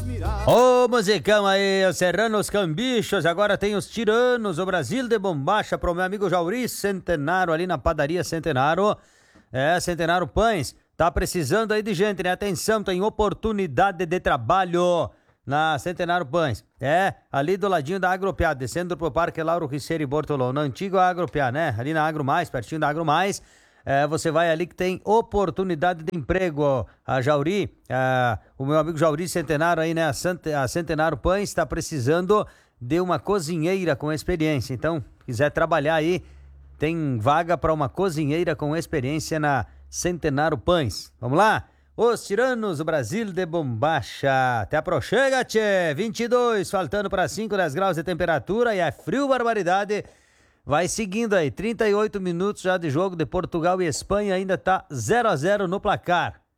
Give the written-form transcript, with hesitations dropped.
Ô, musicão aí, o Serrano, os Cambichos, agora tem os Tiranos, o Brasil de Bombacha, pro meu amigo Jauri Centenário, ali na padaria Centenário. Centenário Pães, tá precisando aí de gente, né? Atenção, tem oportunidade de trabalho na Centenário Pães. Ali do ladinho da Agropiá, descendo pro Parque Lauro Riceiro e Bortolão, na antiga Agropiá, né? Ali na Agro Mais, pertinho da Agro Mais. Você vai ali que tem oportunidade de emprego. A Jauri, o meu amigo Jauri Centenário aí, né? A Centenário Pães está precisando de uma cozinheira com experiência. Então, quiser trabalhar aí, tem vaga para uma cozinheira com experiência na Centenário Pães. Vamos lá? Os Tiranos, o Brasil de Bombacha. Até a prochega, tchê. 22, faltando para 5, 10 graus de temperatura e é frio, barbaridade. Vai seguindo aí, 38 minutos já de jogo de Portugal e Espanha, ainda tá 0-0 no placar.